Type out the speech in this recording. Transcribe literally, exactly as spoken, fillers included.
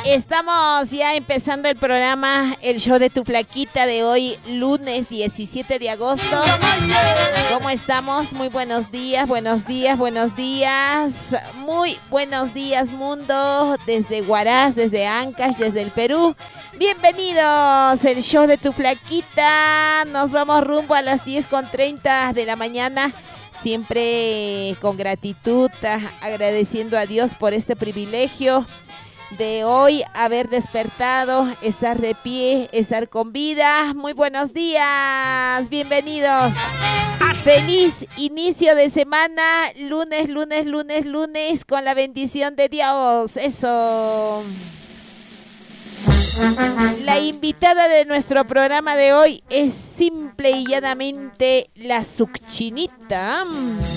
Estamos ya empezando el programa, el show de tu flaquita de hoy, lunes diecisiete de agosto. ¿Cómo estamos? Muy buenos días, buenos días, buenos días. Muy buenos días, mundo, desde Huaraz, desde Ancash, desde el Perú. Bienvenidos, el show de tu flaquita. Nos vamos rumbo a las diez con treinta de la mañana. Siempre con gratitud, agradeciendo a Dios por este privilegio de hoy haber despertado, estar de pie, estar con vida. Muy buenos días, bienvenidos. Feliz inicio de semana, lunes, lunes, lunes, lunes, con la bendición de Dios. Eso. La invitada de nuestro programa de hoy es simple y llanamente la Succhinita.